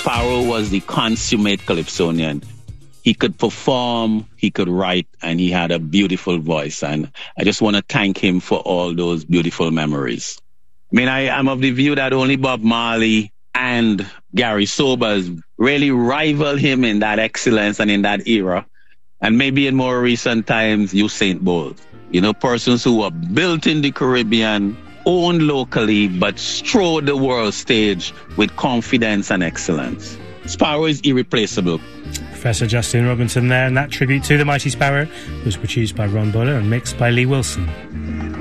Sparrow was the consummate calypsonian. He could perform, he could write, and he had a beautiful voice. And I just want to thank him for all those beautiful memories. I mean, I'm of the view that only Bob Marley and Gary Sobers really rival him in that excellence and in that era. And maybe in more recent times, Usain Bolt. You know, persons who were built in the Caribbean, owned locally, but strode the world stage with confidence and excellence. Sparrow is irreplaceable. Professor Justin Robinson there, and that tribute to the Mighty Sparrow was produced by Ron Buller and mixed by Lee Wilson.